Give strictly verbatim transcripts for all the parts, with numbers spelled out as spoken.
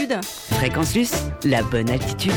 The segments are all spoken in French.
altitude. Fréquence Luce, la bonne altitude.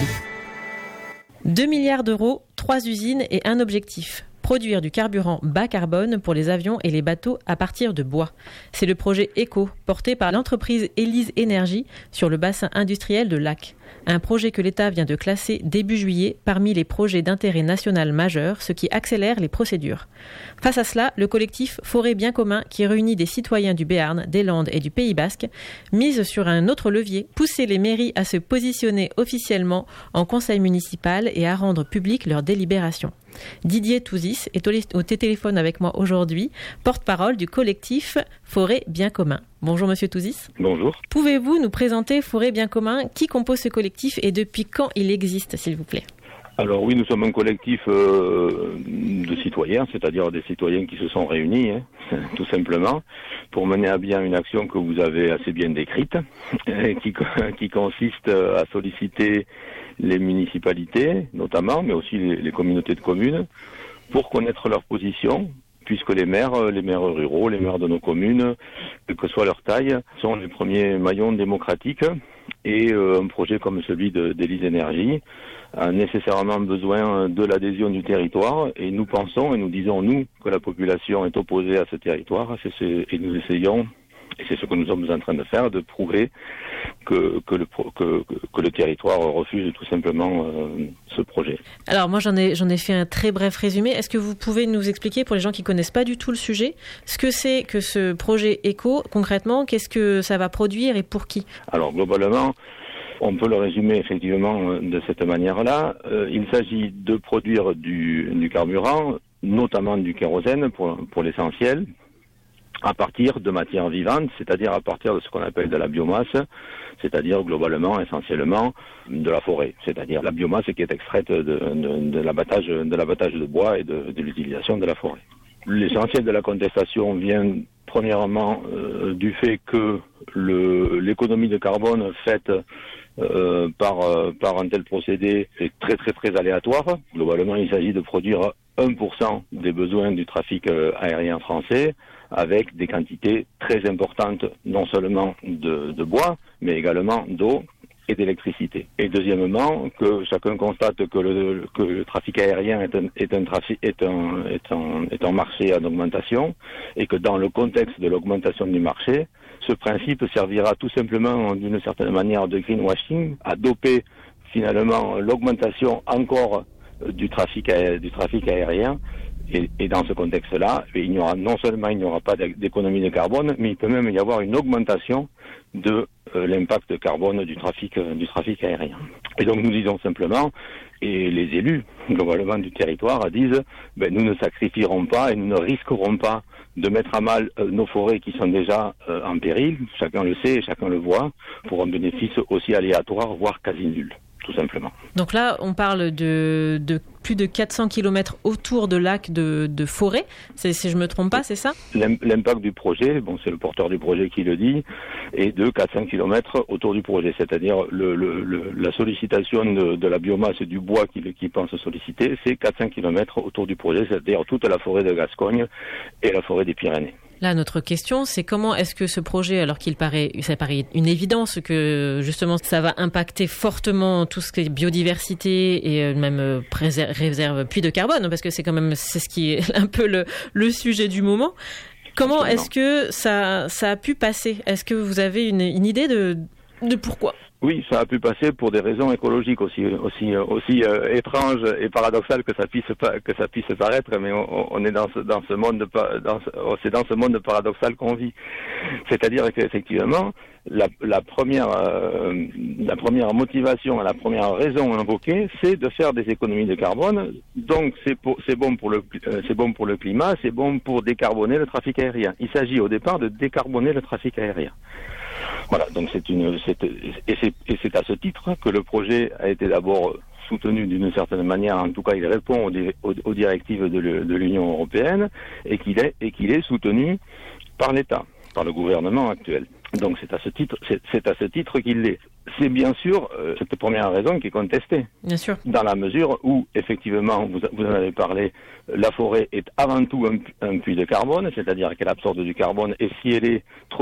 deux milliards d'euros, trois usines et un objectif. Produire du carburant bas carbone pour les avions et les bateaux à partir de bois. C'est le projet ECO, porté par l'entreprise Élise Énergie sur le bassin industriel de Lacq. Un projet que l'État vient de classer début juillet parmi les projets d'intérêt national majeurs, ce qui accélère les procédures. Face à cela, le collectif Forêt Bien Commun, qui réunit des citoyens du Béarn, des Landes et du Pays Basque, mise sur un autre levier, pousser les mairies à se positionner officiellement en conseil municipal et à rendre publiques leurs délibérations. Didier Touzis est au téléphone avec moi aujourd'hui, porte-parole du collectif Forêt Bien Commun. Bonjour Monsieur Touzis. Bonjour. Pouvez-vous nous présenter Forêt Bien Commun? Qui compose ce collectif et depuis quand il existe, s'il vous plaît? Alors oui, nous sommes un collectif euh, de citoyens, c'est-à-dire des citoyens qui se sont réunis, hein, tout simplement, pour mener à bien une action que vous avez assez bien décrite, et qui, qui consiste à solliciter les municipalités, notamment, mais aussi les, les communautés de communes, pour connaître leur position, puisque les maires, les maires ruraux, les maires de nos communes, quelle que soit leur taille, sont les premiers maillons démocratiques, et euh, un projet comme celui de, d'Élise Énergie a nécessairement besoin de l'adhésion du territoire, et nous pensons, et nous disons, nous, que la population est opposée à ce territoire, c'est ce, et nous essayons, et c'est ce que nous sommes en train de faire, de prouver que, que, le, que, que le territoire refuse tout simplement euh, ce projet. Alors moi j'en ai, j'en ai fait un très bref résumé. Est-ce que vous pouvez nous expliquer, pour les gens qui ne connaissent pas du tout le sujet, ce que c'est que ce projet ECO, concrètement, qu'est-ce que ça va produire et pour qui? Alors globalement, on peut le résumer effectivement de cette manière-là. Euh, il s'agit de produire du, du carburant, notamment du kérosène pour, pour l'essentiel, à partir de matières vivantes, c'est-à-dire à partir de ce qu'on appelle de la biomasse, c'est-à-dire globalement, essentiellement, de la forêt, c'est-à-dire la biomasse qui est extraite de, de, de, l'abattage, de l'abattage de bois et de, de l'utilisation de la forêt. L'essentiel de la contestation vient premièrement euh, du fait que le, l'économie de carbone faite euh, par, euh, par un tel procédé est très très très aléatoire. Globalement, il s'agit de produire un pour cent des besoins du trafic euh, aérien français, avec des quantités très importantes, non seulement de, de bois, mais également d'eau et d'électricité. Et deuxièmement, que chacun constate que le, que le trafic aérien est un, est, un trafic, est, un, est, un, est un marché en augmentation, et que dans le contexte de l'augmentation du marché, ce principe servira tout simplement d'une certaine manière de greenwashing, à doper finalement l'augmentation encore du trafic, du trafic aérien. Et, et dans ce contexte-là, il n'y aura non seulement il n'y aura pas d'économie de carbone, mais il peut même y avoir une augmentation de euh, l'impact carbone du trafic euh, du trafic aérien. Et donc nous disons simplement, et les élus globalement du territoire disent, ben, nous ne sacrifierons pas et nous ne risquerons pas de mettre à mal euh, nos forêts qui sont déjà euh, en péril, chacun le sait et chacun le voit, pour un bénéfice aussi aléatoire, voire quasi nul, tout simplement. Donc là, on parle de, de plus de quatre cents kilomètres autour de Lacq de, de forêt, c'est, si je ne me trompe pas, c'est ça? L'impact du projet, bon, c'est le porteur du projet qui le dit, est de quatre cents kilomètres autour du projet, c'est-à-dire le, le, le, la sollicitation de, de la biomasse et du bois qu'il qui pense solliciter, c'est quatre cents kilomètres autour du projet, c'est-à-dire toute la forêt de Gascogne et la forêt des Pyrénées. Là, notre question, c'est comment est-ce que ce projet, alors qu'il paraît, ça paraît une évidence que justement ça va impacter fortement tout ce qui est biodiversité et même préserve, réserve puits de carbone, parce que c'est quand même c'est ce qui est un peu le, le sujet du moment. Comment est-ce que ça, ça a pu passer? Est-ce que vous avez une, une idée de, de pourquoi? Oui, ça a pu passer pour des raisons écologiques aussi aussi aussi euh, étranges et paradoxales que ça puisse pas, que ça puisse paraître, mais on, on est dans ce dans ce monde dans ce, c'est dans ce monde paradoxal qu'on vit. C'est-à-dire qu'effectivement, la, la première euh, la première motivation, la première raison invoquée, c'est de faire des économies de carbone. Donc c'est pour, c'est bon pour le euh, c'est bon pour le climat, c'est bon pour décarboner le trafic aérien. Il s'agit au départ de décarboner le trafic aérien. Voilà, donc c'est une, c'est, et, c'est, et c'est à ce titre que le projet a été d'abord soutenu d'une certaine manière, en tout cas il répond aux, aux, aux directives de, le, de l'Union européenne, et qu'il est, et qu'il est soutenu par l'État, par le gouvernement actuel. Donc c'est à ce titre, c'est, c'est à ce titre qu'il l'est. C'est bien sûr euh, cette première raison qui est contestée. Bien sûr. Dans la mesure où, effectivement, vous, vous en avez parlé, la forêt est avant tout un, un puits de carbone, c'est-à-dire qu'elle absorbe du carbone, et si elle est trop mise à contribution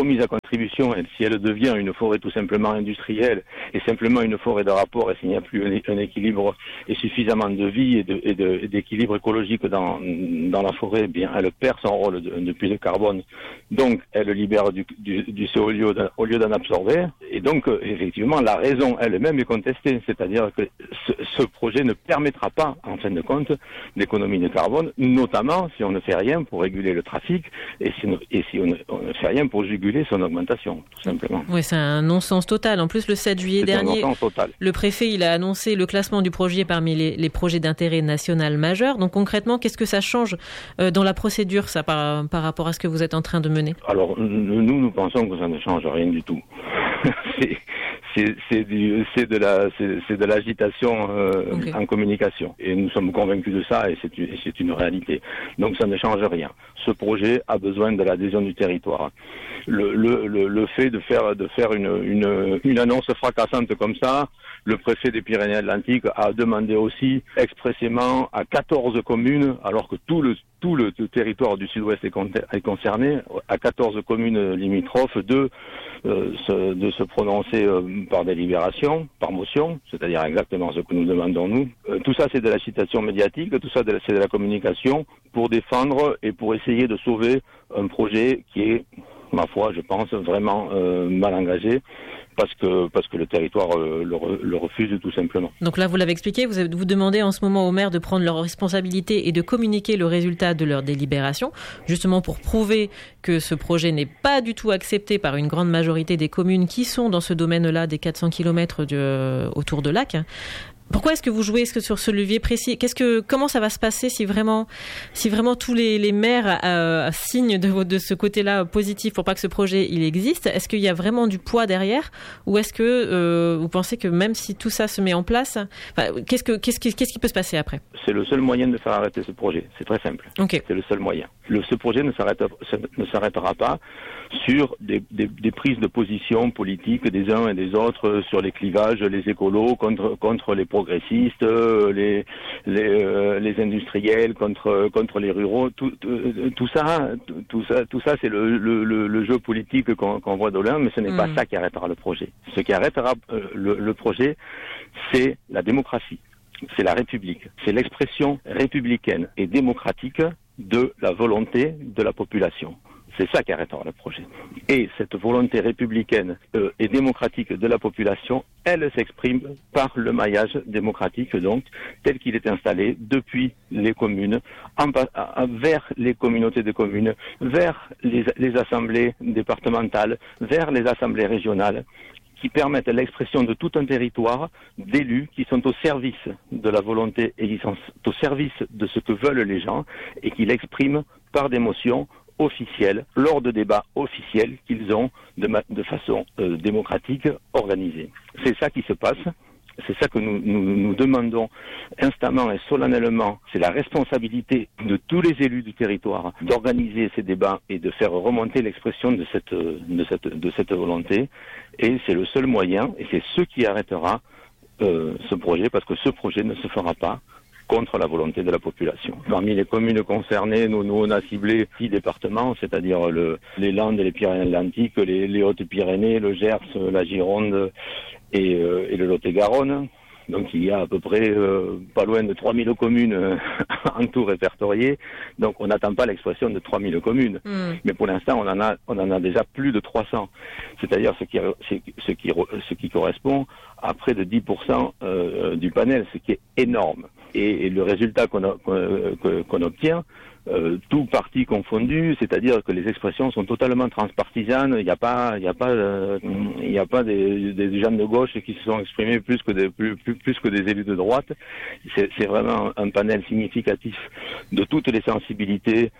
d'attribution, si elle devient une forêt tout simplement industrielle et simplement une forêt de rapport, et s'il n'y a plus un, un équilibre et suffisamment de vie et, de, et, de, et d'équilibre écologique dans, dans la forêt, eh bien, elle perd son rôle de, de puits de carbone. Donc, elle libère du, du, du C O au lieu, au lieu d'en absorber. Et donc, effectivement, la raison elle-même est contestée. C'est-à-dire que ce, ce projet ne permettra pas, en fin de compte, d'économie de carbone, notamment si on ne fait rien pour réguler le trafic et si, et si on, ne, on ne fait rien pour juguler son augmentation, tout simplement. Oui, c'est un non-sens total. En plus, le sept juillet c'est dernier, un non-sens total. Le préfet il a annoncé le classement du projet parmi les, les projets d'intérêt national majeur. Donc concrètement, qu'est-ce que ça change euh, dans la procédure, ça, par, par rapport à ce que vous êtes en train de mener? Alors, nous, nous pensons que ça ne change rien du tout. c'est, c'est, c'est, du, c'est, de la, c'est, c'est de l'agitation euh, okay. en communication. Et nous sommes convaincus de ça et c'est, et c'est une réalité. Donc ça ne change rien. Ce projet a besoin de l'adhésion du territoire. Le, le, le, le fait de faire, de faire une, une, une annonce fracassante comme ça, le préfet des Pyrénées-Atlantiques a demandé aussi expressément à quatorze communes, alors que tout le, tout le territoire du sud-ouest est, con, est concerné, à quatorze communes limitrophes de, euh, se, de se prononcer euh, par délibération, par motion, c'est-à-dire exactement ce que nous demandons nous. Euh, tout ça c'est de la citation médiatique, tout ça c'est de la communication pour défendre et pour essayer de sauver un projet qui est, ma foi, je pense, vraiment euh, mal engagé. Parce que, parce que le territoire euh, le, re, le refuse tout simplement. Donc là, vous l'avez expliqué, vous, vous demandez en ce moment aux maires de prendre leurs responsabilités et de communiquer le résultat de leur délibération, justement pour prouver que ce projet n'est pas du tout accepté par une grande majorité des communes qui sont dans ce domaine-là des quatre cents kilomètres de, autour de lac. Pourquoi est-ce que vous jouez sur ce levier précis? Qu'est-ce que, comment ça va se passer si vraiment, si vraiment tous les, les maires euh, signent de, de ce côté-là positif pour pas que ce projet il existe? Est-ce qu'il y a vraiment du poids derrière, ou est-ce que euh, vous pensez que même si tout ça se met en place, enfin, qu'est-ce que qu'est-ce qui, qu'est-ce qui peut se passer après? C'est le seul moyen de faire arrêter ce projet. C'est très simple. Okay. C'est le seul moyen. Le, ce projet ne s'arrête, ne s'arrêtera pas sur des, des, des prises de position politiques des uns et des autres sur les clivages, les écolos contre contre les progressistes, les les, euh, les industriels contre contre les ruraux, tout, tout, tout ça, tout, tout ça, tout ça, c'est le, le, le jeu politique qu'on, qu'on voit de loin, mais ce n'est mmh. pas ça qui arrêtera le projet. Ce qui arrêtera euh, le, le projet, c'est la démocratie, c'est la République, c'est l'expression républicaine et démocratique de la volonté de la population. C'est ça qui arrêtera le projet. Et cette volonté républicaine euh, et démocratique de la population, elle s'exprime par le maillage démocratique, donc, tel qu'il est installé depuis les communes, en, en, vers les communautés de communes, vers les, les assemblées départementales, vers les assemblées régionales, qui permettent l'expression de tout un territoire d'élus qui sont au service de la volonté et qui sont au service de ce que veulent les gens et qui l'expriment par des motions officiels, lors de débats officiels qu'ils ont de, ma- de façon euh, démocratique organisée. C'est ça qui se passe, c'est ça que nous, nous, nous demandons instamment et solennellement. C'est la responsabilité de tous les élus du territoire d'organiser ces débats et de faire remonter l'expression de cette, de cette, de cette volonté. Et c'est le seul moyen, et c'est ce qui arrêtera euh, ce projet, parce que ce projet ne se fera pas contre la volonté de la population. Parmi les communes concernées, nous, nous on a ciblé six départements, c'est-à-dire le, les Landes, les Pyrénées-Atlantiques, les, les Hautes-Pyrénées, le Gers, la Gironde et, euh, et le Lot-et-Garonne. Donc il y a à peu près euh, pas loin de trois mille communes euh, en tout répertoriées. Donc on n'attend pas l'expression de trois mille communes. Mm. Mais pour l'instant, on en a on en a déjà plus de trois cents. C'est-à-dire ce qui ce qui ce qui correspond à près de dix pour cent euh, du panel, ce qui est énorme. Et, et le résultat qu'on, a, qu'on, qu'on obtient, euh, tout parti confondu, c'est-à-dire que les expressions sont totalement transpartisanes. Il n'y a pas, il n'y a pas, euh, il n'y a pas des, des gens de gauche qui se sont exprimés plus que des plus, plus, plus que des élus de droite. C'est, c'est vraiment un panel significatif de toutes les sensibilités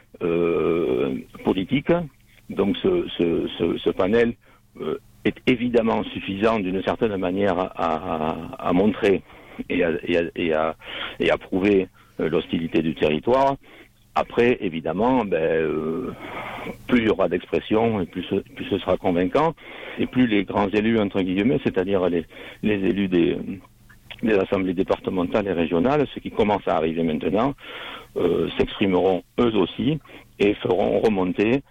euh, politiques. Donc ce, ce, ce, ce panel euh, est évidemment suffisant d'une certaine manière à, à, à montrer et à, et à, et à, et à prouver l'hostilité du territoire. Après, évidemment, ben, euh, plus il y aura d'expression, et plus, plus ce sera convaincant, et plus les grands élus, entre guillemets, c'est-à-dire les, les élus des, des assemblées départementales et régionales, ceux qui commencent à arriver maintenant, euh, s'exprimeront eux aussi, et feront remonter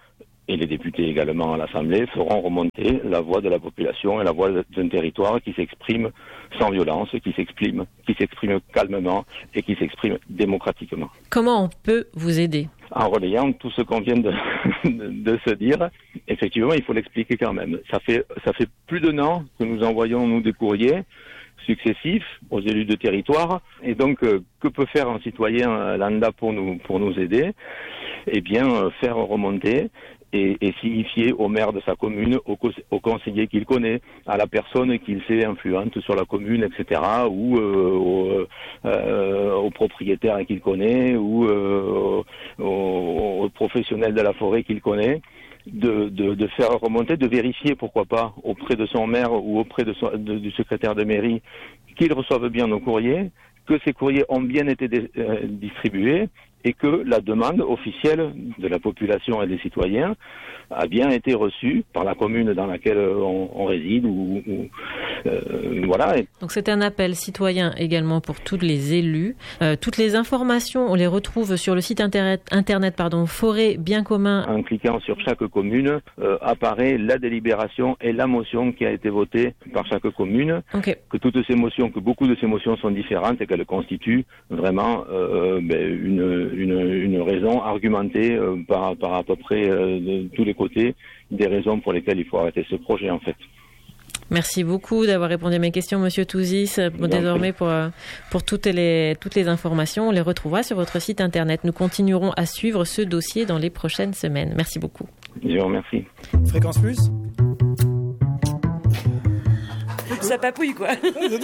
et les députés également à l'Assemblée feront remonter la voix de la population et la voix d'un territoire qui s'exprime sans violence, qui s'exprime, qui s'exprime calmement et qui s'exprime démocratiquement. Comment on peut vous aider ? En relayant tout ce qu'on vient de, de, de se dire, effectivement, il faut l'expliquer quand même. Ça fait, ça fait plus d'un an que nous envoyons, nous, des courriers successifs aux élus de territoire. Et donc, euh, que peut faire un citoyen euh, lambda pour nous, pour nous aider ? Eh bien, euh, faire remonter et, et signifier au maire de sa commune, au, au conseiller qu'il connaît, à la personne qu'il sait influente sur la commune, et cetera, ou euh, au, euh, au propriétaire qu'il connaît, ou euh, au, au professionnel de la forêt qu'il connaît, de, de, de faire remonter, de vérifier, pourquoi pas, auprès de son maire ou auprès de son, de, du secrétaire de mairie, qu'ils reçoivent bien nos courriers, que ces courriers ont bien été dé, euh, distribués, et que la demande officielle de la population et des citoyens a bien été reçue par la commune dans laquelle on, on réside. Ou, ou euh, voilà. Donc c'est un appel citoyen également pour tous les élus. Euh, toutes les informations, on les retrouve sur le site internet, internet pardon, Forêt Bien Commun. En cliquant sur chaque commune, euh, apparaît la délibération et la motion qui a été votée par chaque commune. Okay. Que toutes ces motions, que beaucoup de ces motions sont différentes et qu'elles constituent vraiment euh, ben, une Une, une raison argumentée euh, par, par à peu près euh, de tous les côtés, des raisons pour lesquelles il faut arrêter ce projet en fait. Merci beaucoup d'avoir répondu à mes questions, Monsieur Touzis. Désormais, pour, pour toutes les, toutes les informations, on les retrouvera sur votre site internet. Nous continuerons à suivre ce dossier dans les prochaines semaines. Merci beaucoup. Je vous remercie. Fréquence Plus ? Ça papouille, quoi.